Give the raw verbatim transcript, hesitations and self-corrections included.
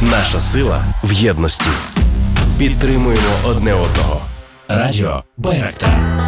Наша сила в єдності. Підтримуємо одне одного. Радіо Байрактар.